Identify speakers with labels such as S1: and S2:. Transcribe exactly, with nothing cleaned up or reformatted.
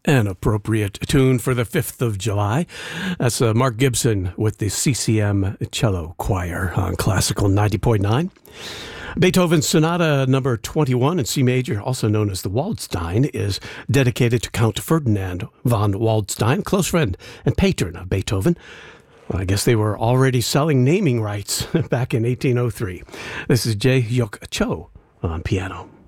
S1: An appropriate tune for the fifth of July. That's uh, Mark Gibson with the C C M Cello Choir on Classical ninety point nine. Beethoven's Sonata number twenty-one in C major, also known as the Waldstein, is dedicated to Count Ferdinand von Waldstein, close friend and patron of Beethoven. Well, I guess they were already selling naming rights back in eighteen oh three. This is Jae Hyuk Cho on piano.